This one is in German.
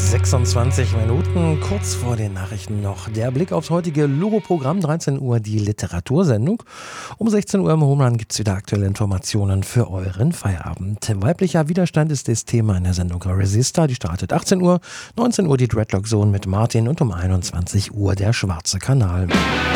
26 Minuten, kurz vor den Nachrichten noch der Blick aufs heutige Loro-Programm. 13 Uhr die Literatursendung. Um 16 Uhr im Homeland gibt es wieder aktuelle Informationen für euren Feierabend. Weiblicher Widerstand ist das Thema in der Sendung Resista. Die startet 18 Uhr, 19 Uhr die Dreadlock Zone mit Martin und um 21 Uhr der Schwarze Kanal.